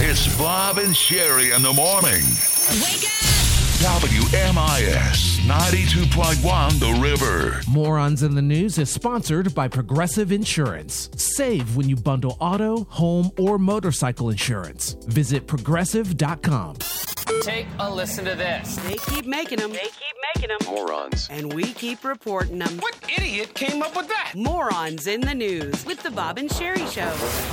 It's Bob and Sherry in the morning. Wake up! WMIS 92.1 The River. Morons in the News is sponsored by Progressive Insurance. Save when you bundle auto, home, or motorcycle insurance. Visit progressive.com. Take a listen to this. They keep making them. Morons. And we keep reporting them. What idiot came up with that? Morons in the News with the Bob and Sherry Show.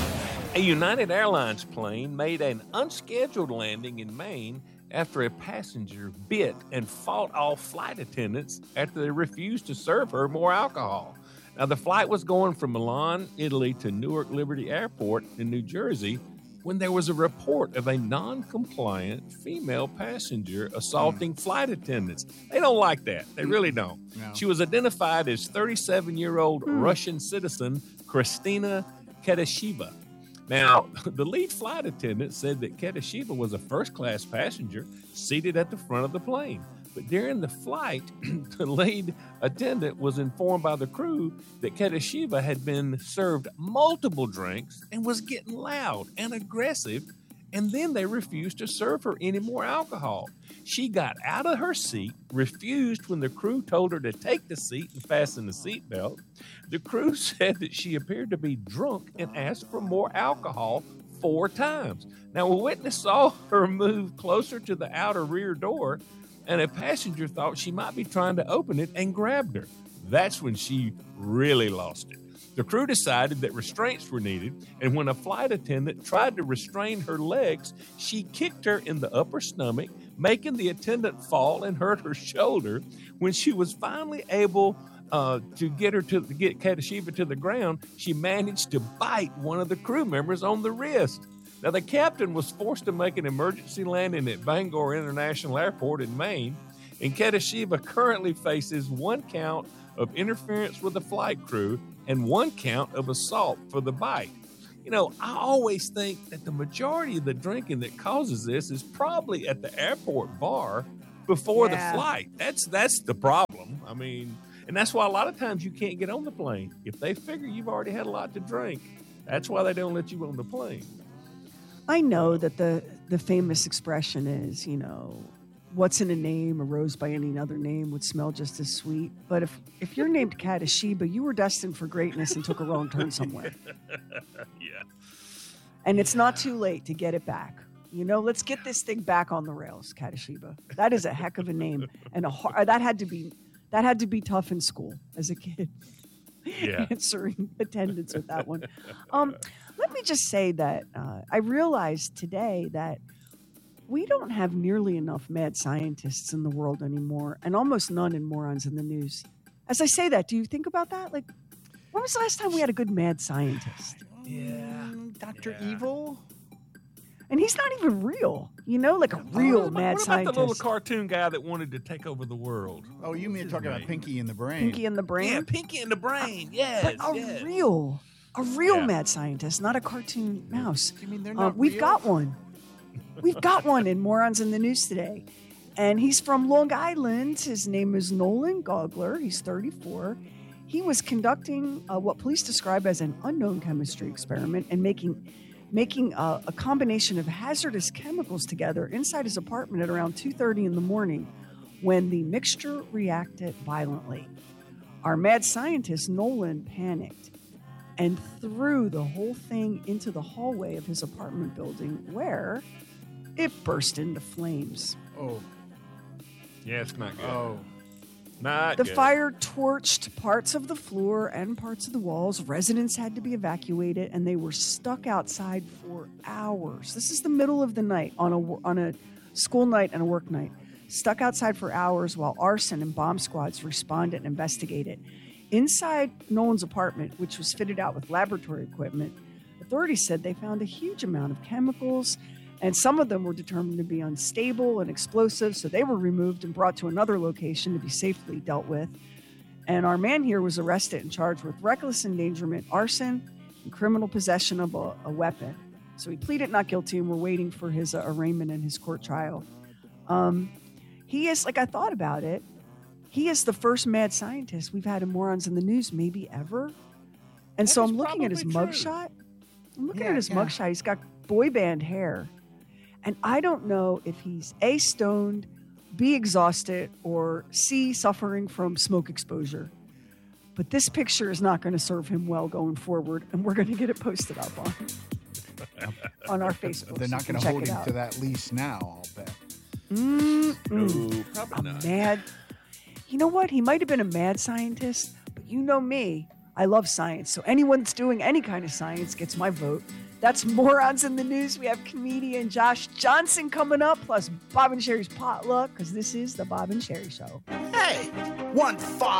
A United Airlines plane made an unscheduled landing in Maine after a passenger bit and fought off flight attendants after they refused to serve her more alcohol. Now, the flight was going from Milan, Italy to Newark Liberty Airport in New Jersey when there was a report of a non-compliant female passenger assaulting flight attendants. They don't like that. They really don't. No. She was identified as 37-year-old Russian citizen Kristina Kedesheva. Now, the lead flight attendant said that Kedesheva was a first-class passenger seated at the front of the plane. But during the flight, the lead attendant was informed by the crew that Kedesheva had been served multiple drinks and was getting loud and aggressive, and then they refused to serve her any more alcohol. She got out of her seat, refused when the crew told her to take the seat and fasten the seatbelt. The crew said that she appeared to be drunk and asked for more alcohol 4 times. Now, a witness saw her move closer to the outer rear door, and a passenger thought she might be trying to open it and grabbed her. That's when she really lost it. The crew decided that restraints were needed, and when a flight attendant tried to restrain her legs, she kicked her in the upper stomach, making the attendant fall and hurt her shoulder. When she was finally able to get Kedesheva to the ground, she managed to bite one of the crew members on the wrist. Now, the captain was forced to make an emergency landing at Bangor International Airport in Maine, and Kedesheva currently faces 1 count of interference with the flight crew and 1 count of assault for the bite. You know, I always think that the majority of the drinking that causes this is probably at the airport bar before the flight. That's the problem. I mean, and that's why a lot of times you can't get on the plane. If they figure you've already had a lot to drink, that's why they don't let you on the plane. I know that the famous expression is, you know, what's in a name, a rose by any other name would smell just as sweet. But if you're named Kedesheva, you were destined for greatness and took a wrong turn somewhere. Yeah. And it's not too late to get it back. You know, let's get this thing back on the rails, Kedesheva. That is a heck of a name, and that had to be tough in school as a kid. Yeah. Answering attendance with that one. Let me just say that I realized today that we don't have nearly enough mad scientists in the world anymore, and almost none in Morons in the News. As I say that, do you think about that? Like, when was the last time we had a good mad scientist? Yeah. Dr. Evil? And he's not even real, you know, like a real mad scientist. What about the little cartoon guy that wanted to take over the world? Oh, you mean talking about Pinky and the Brain? Pinky and the Brain? Yeah, Pinky and the Brain, yes. But a real mad scientist, not a cartoon mouse. You mean they're not We've real? got one. We've got one in Morons in the News today. And he's from Long Island. His name is Nolan Gogler. He's 34. He was conducting what police describe as an unknown chemistry experiment and making a combination of hazardous chemicals together inside his apartment at around 2:30 in the morning when the mixture reacted violently. Our mad scientist, Nolan, panicked and threw the whole thing into the hallway of his apartment building where it burst into flames. Oh. Yeah, it's not good. Oh. Not The good. fire torched parts of the floor and parts of the walls. Residents had to be evacuated, and they were stuck outside for hours. This is the middle of the night on a school night and a work night. Stuck outside for hours while arson and bomb squads responded and investigated. Inside Nolan's apartment, which was fitted out with laboratory equipment, authorities said they found a huge amount of chemicals, and some of them were determined to be unstable and explosive, so they were removed and brought to another location to be safely dealt with. And our man here was arrested and charged with reckless endangerment, arson, and criminal possession of a weapon. So he pleaded not guilty, and we're waiting for his arraignment and his court trial. He is, like, I thought about it, he is the first mad scientist we've had in Morons in the News, maybe ever. And so I'm looking at his mugshot. I'm looking at his mugshot. He's got boy band hair. And I don't know if he's A, stoned, B, exhausted, or C, suffering from smoke exposure. But this picture is not going to serve him well going forward, and we're going to get it posted up on our Facebook. They're not so going to hold him out. to that lease now, I'll bet. No, probably not. Mad. You know what? He might have been a mad scientist, but you know me. I love science. So anyone that's doing any kind of science gets my vote. That's Morons in the News. We have comedian Josh Johnson coming up, plus Bob and Sherry's potluck, because this is the Bob and Sherry Show. Hey, want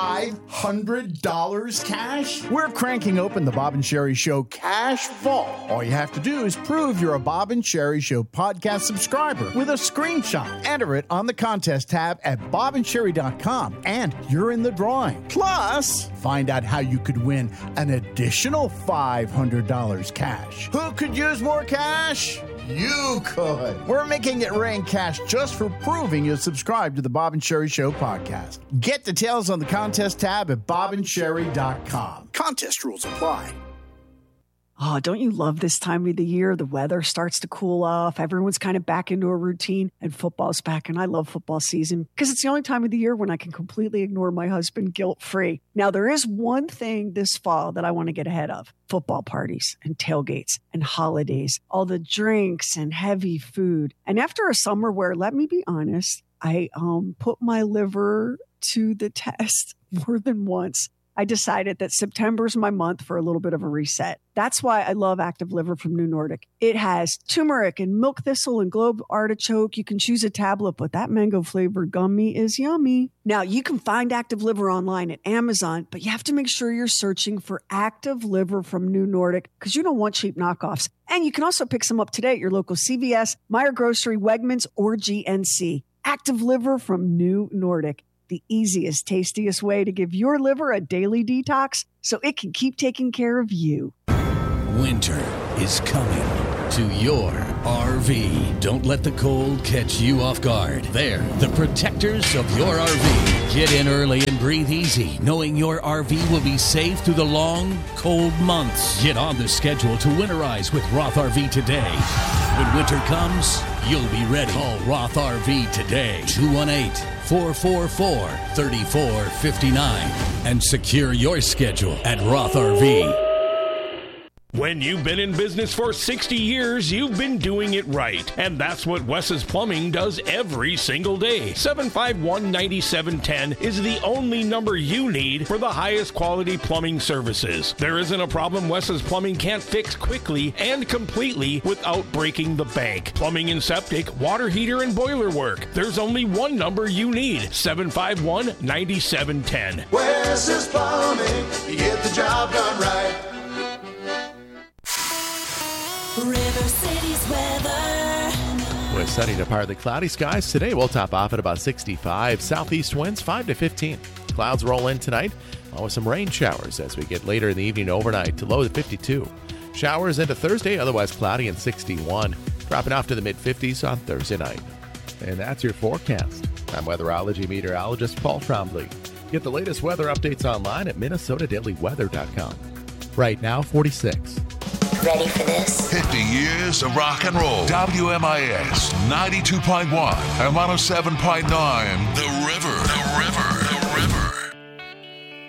$500 cash? We're cranking open the Bob and Sherry Show Cash Vault. All you have to do is prove you're a Bob and Sherry Show podcast subscriber with a screenshot. Enter it on the contest tab at bobandsherry.com, and you're in the drawing. Plus, find out how you could win an additional $500 cash. Who could use more cash? You could. We're making it rain cash just for proving you subscribe to the Bob and Sherry Show podcast. Get details on the contest tab at bobandsherry.com. Contest rules apply. Oh, don't you love this time of the year? The weather starts to cool off. Everyone's kind of back into a routine, and football's back. And I love football season because it's the only time of the year when I can completely ignore my husband guilt-free. Now, there is one thing this fall that I want to get ahead of. Football parties and tailgates and holidays, all the drinks and heavy food. And after a summer where, let me be honest, I put my liver to the test more than once, I decided that September's my month for a little bit of a reset. That's why I love Active Liver from New Nordic. It has turmeric and milk thistle and globe artichoke. You can choose a tablet, but that mango flavored gummy is yummy. Now, you can find Active Liver online at Amazon, but you have to make sure you're searching for Active Liver from New Nordic because you don't want cheap knockoffs. And you can also pick some up today at your local CVS, Meijer Grocery, Wegmans, or GNC. Active Liver from New Nordic. The easiest, tastiest way to give your liver a daily detox so it can keep taking care of you. Winter is coming to your RV. Don't let the cold catch you off guard. They're the protectors of your RV. Get in early and breathe easy, knowing your RV will be safe through the long, cold months. Get on the schedule to winterize with Roth RV today. When winter comes, you'll be ready. Call Roth RV today. 218-444-3459 and secure your schedule at Roth RV. When you've been in business for 60 years, you've been doing it right. And that's what Wes's Plumbing does every single day. 751-9710 is the only number you need for the highest quality plumbing services. There isn't a problem Wes's Plumbing can't fix quickly and completely without breaking the bank. Plumbing and septic, water heater, and boiler work. There's only one number you need. 751-9710. Wes's Plumbing, you get the job done right. River City's weather. With sunny to partly cloudy skies today, we'll top off at about 65. Southeast winds 5 to 15. Clouds roll in tonight, along with some rain showers as we get later in the evening overnight to low to 52. Showers into Thursday, otherwise cloudy and 61. Dropping off to the mid-50s on Thursday night. And that's your forecast. I'm weatherology meteorologist Paul Trombley. Get the latest weather updates online at minnesotadailyweather.com. Right now, 46. Ready for this? 50 years of rock and roll. WMIS 92.1 and 107.9. The River.